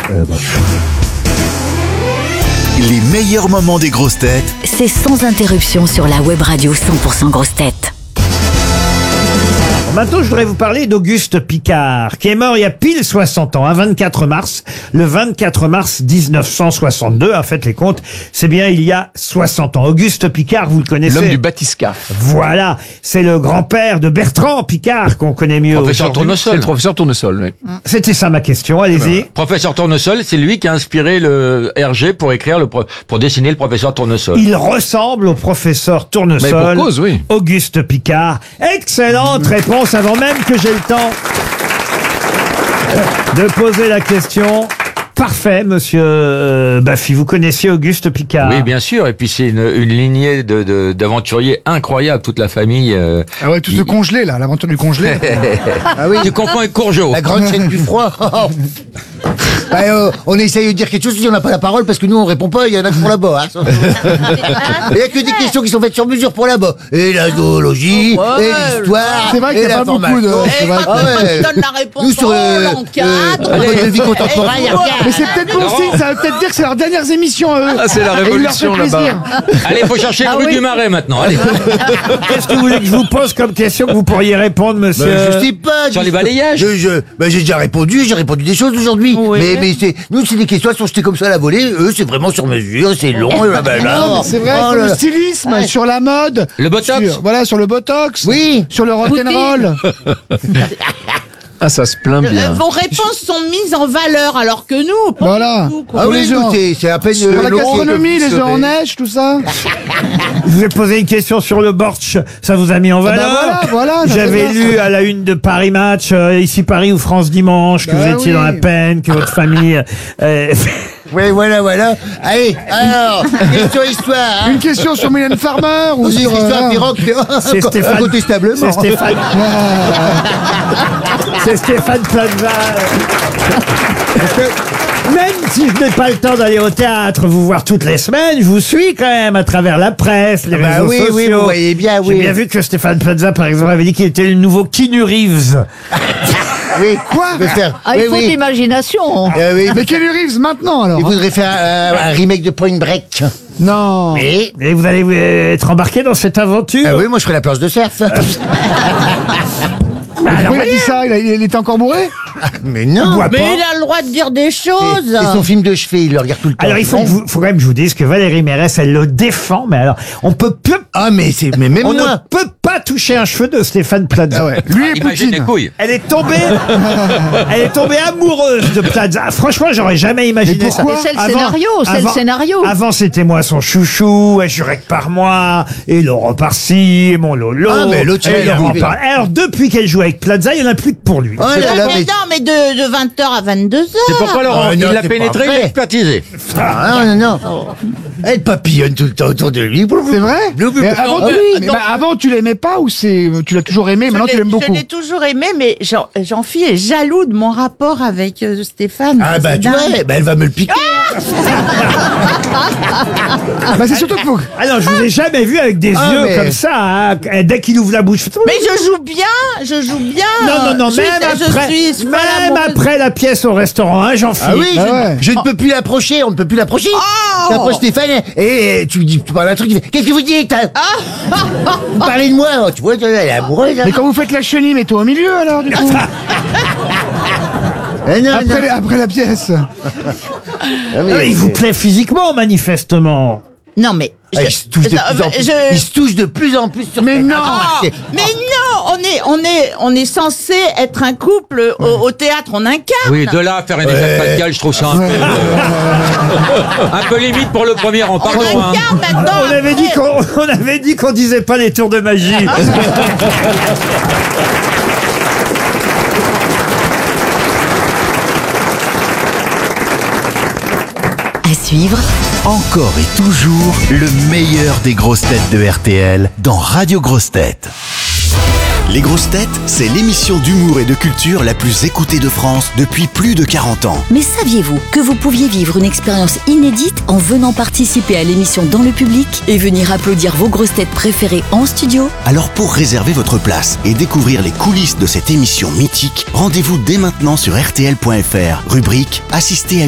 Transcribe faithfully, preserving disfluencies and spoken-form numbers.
Euh, bah. Les meilleurs moments des grosses têtes, c'est sans interruption sur la web radio cent pour cent grosses têtes. Maintenant, je voudrais vous parler d'Auguste Piccard, qui est mort il y a pile soixante ans, un vingt-quatre mars, le vingt-quatre mars dix-neuf cent soixante-deux. En fait, les comptes, c'est bien il y a soixante ans. Auguste Piccard, vous le connaissez. L'homme du bathyscaphe. Voilà, c'est le grand-père de Bertrand Piccard, qu'on connaît mieux. Professeur Tournesol. C'est le professeur Tournesol, oui. C'était ça ma question, allez-y. Professeur Tournesol, c'est lui qui a inspiré le Hergé pour écrire le pro... pour dessiner le professeur Tournesol. Il ressemble au professeur Tournesol. Mais pour cause, oui. Auguste Piccard. Excellente réponse avant même que j'ai le temps de poser la question. Parfait, monsieur euh, Baffy. Vous connaissiez Auguste Piccard? Oui, bien sûr. Et puis c'est une, une lignée de, de, d'aventuriers incroyables, toute la famille. Euh, ah ouais, tout il... ce congelé là, l'aventure du congelé. Ah oui. Tu confonds avec Courgeot. La grande chaîne du froid. Bah, euh, on essaye de dire quelque chose si on n'a pas la parole parce que nous on répond pas, il y en a que pour là-bas. Hein. Il n'y a que des questions qui sont faites sur mesure pour là-bas. Et la zoologie, ouais, et l'histoire. C'est vrai qu'il n'y a pas beaucoup de. Et C'est vrai quand que- Ah ouais. on donne la réponse Nous sur en le l'encadre. euh, le mode de vie contemporain, il y a rien. Mais c'est peut-être bon signe, ça veut peut-être dire que c'est leurs dernières émissions à eux. Ah, c'est la Et il leur révolution fait là-bas. plaisir. Allez, faut chercher Ah rue oui. du Marais maintenant. Allez. Qu'est-ce que vous voulez que je vous pose comme question que vous pourriez répondre, monsieur? Bah, je sais pas. Sur je- les balayages. je, je, bah, j'ai déjà répondu, j'ai répondu des choses aujourd'hui. Oui. Mais, mais c'est, nous, c'est des questions qui sont jetées comme ça à la volée. Eux, c'est vraiment sur mesure, c'est long, et blablabla. Non, mais c'est vrai, Oh sur là le là. stylisme, Ouais. sur la mode. Le botox. Sur, voilà, sur le botox. Oui. Sur le rock'n'roll. Ah, ça se plaint Euh, Vos réponses sont mises en valeur, alors que nous, pas Voilà. du tout, quoi. Ah Pour oui, les œufs en- écoutez, c'est à peine Sur euh, la long, gastronomie, comme les œufs en serait. neige, tout ça. Je vous ai posé une question sur le Borch, ça vous a mis en bah valeur. voilà, voilà, ça J'avais fait lu à la une de Paris Match, euh, ici Paris ou France Dimanche, que Bah vous étiez oui. dans la peine, que votre famille... euh, Oui, voilà, voilà. Allez, alors, question histoire. Hein. Une question sur Mylène Farmer ou Aussi, sur. histoire euh, Pirogue, C'est Stéphane. incontestablement. C'est Stéphane. C'est Stéphane Plaza. Parce que même si je n'ai pas le temps d'aller au théâtre vous voir toutes les semaines, je vous suis quand même à travers la presse, les Bah réseaux oui, sociaux. oui, vous voyez bien, oui. J'ai bien vu que Stéphane Plaza, par exemple, avait dit qu'il était le nouveau Keanu Reeves. Oui, Quoi il veut faire. Ah, oui, il faut de oui. l'imagination. Euh, oui. Mais Keanu Reeves maintenant alors. Il voudrait faire euh, un remake de Point Break. Non. Et Et vous allez euh, être embarqué dans cette aventure. ah oui, moi je ferai la planche de surf. Pourquoi il a dit ça il, a- il était encore bourré. Mais non. Bois Mais pas. il a le droit de dire des Et, choses. et son film de chevet, il le regarde tout le temps. Alors il faut, que vous- faut quand même que je vous dise que Valérie Mérès, elle le défend, mais alors on peut plus, Ah mais c'est mais même on moi. ne peut pas toucher un cheveu de Stéphane Plaza. Ah ouais. Lui et Imagine les Poutine. couilles. Elle est tombée, elle est tombée amoureuse de Plaza. Franchement, j'aurais jamais imaginé Mais ça. pourquoi Mais c'est le scénario, c'est le scénario. Avant, c'était moi son chouchou, elle jurait que par moi, et Laurent par-ci, et mon Lolo. Ah, mais l'autre, et il a Laurent arrivé. par... Alors, depuis qu'elle joue avec Plaza, il n'y en a plus que pour lui. Oh là là, Mais mais non, mais de, de vingt heures à vingt-deux heures. C'est pourquoi Laurent, Ah, il non, l'a c'est pénétré, pas il vrai. l'a expertisé. ah, non non. Elle papillonne tout le temps autour de lui. C'est vrai. Blou, blou, Mais blou. avant, Ah tu, oui. mais bah, avant, tu l'aimais pas ou c'est tu l'as toujours aimé, maintenant Je tu l'ai- l'aimes beaucoup. Je l'ai toujours aimé, mais Jean- Jean-Phi est jaloux de mon rapport avec euh, Stéphane. Ah bah C'est tu dingue. vois, bah, elle va me le piquer. Bah c'est surtout que faut. Ah non, je vous ai jamais vu avec des Ah, yeux mais- comme ça, hein. Dès qu'il ouvre la bouche. Mais je joue bien, je joue bien. Non, non, non, Je même suis- après, je suis folle même amoureuse. après la pièce au restaurant, hein, Jean-Philippe. Ah oui, je, Ah ouais. je ne peux plus l'approcher, on ne peut plus l'approcher. Oh. T'approches Stéphane et, et tu dis tu parles un truc, tu fais, qu'est-ce que vous dites hein Vous parlez de moi, oh, tu vois, elle est amoureuse. Hein. Mais quand vous faites la chenille, mets-toi au milieu alors du coup. Eh non, après, non. les- après la pièce. Ah, mais- Ah, il vous plaît physiquement, manifestement. Non, mais. Ah, je- il se touche de je- plus en plus. je- Il se touche de plus en plus sur Mais cette- non. Ah, c'est- Mais non, on est, on est, on est censé être un couple au, au théâtre, on incarne. Oui, de là à faire une effet Pascal, je trouve ça un peu, euh, un peu limite pour le premier rang. On Pardon. hein. incarne maintenant. On avait dit qu'on, on avait dit qu'on disait pas les tours de magie. À suivre, encore et toujours le meilleur des grosses têtes de R T L dans Radio Grosses Têtes. Les grosses têtes, c'est l'émission d'humour et de culture la plus écoutée de France depuis plus de quarante ans. mais saviez-vous que vous pouviez vivre une expérience inédite en venant participer à l'émission dans le public et venir applaudir vos grosses têtes préférées en studio? Alors pour réserver votre place et découvrir les coulisses de cette émission mythique, rendez-vous dès maintenant sur R T L point F R, rubrique Assister à